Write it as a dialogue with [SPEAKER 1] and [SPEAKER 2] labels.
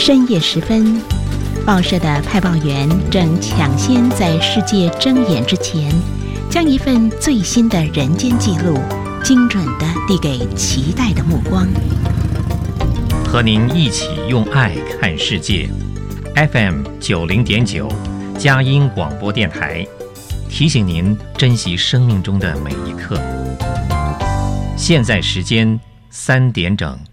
[SPEAKER 1] 深夜时分，报社的派报员正抢先在世界睁眼之前，将一份最新的人间记录精准地递给期待的目光。
[SPEAKER 2] 和您一起用爱看世界。FM 90.9佳音广播电台提醒您珍惜生命中的每一刻。现在时间3点整。